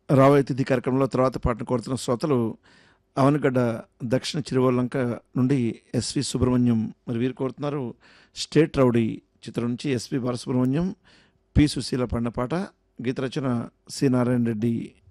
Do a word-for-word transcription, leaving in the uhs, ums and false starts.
రాబోయే తిథి కార్యక్రమంలో తర్వాత పాటను కోరుతున్న శ్రోతలు అవనగడ్డ దక్షిణ చిరువల్లంక నుండి ఎస్వి సుబ్రహ్మణ్యం మరి వీరు కోరుతున్నారు స్టేట్ రౌడీ చిత్రం నుంచి ఎస్పి బాలసుబ్రహ్మణ్యం పి సుశీల పాడిన పాట. గీత రచన సి నారాయణ రెడ్డి.